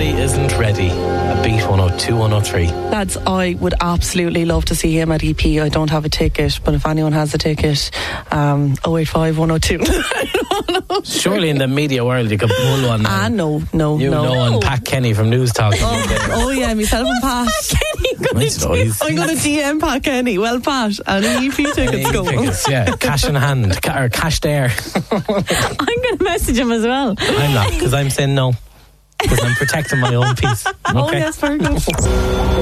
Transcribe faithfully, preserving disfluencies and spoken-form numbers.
Somebody Isn't Ready. A Beat one oh two, one oh three. Lads, I would absolutely love to see him at E P. I don't have a ticket, but if anyone has a ticket, um, oh eight five, one oh two. Surely in the media world you could pull one. Ah, no, no, you no. know, and Pat Kenny from News Talk. Oh, oh yeah, myself and Pat. I know, he's- I'm going to D M Pat Kenny. Well, Pat, and E P tickets go. Tickets, yeah, cash in hand, ca- or cash there. I'm going to message him as well. I'm not, because I'm saying no. Because I'm protecting my own peace. Okay? Oh yes, very good.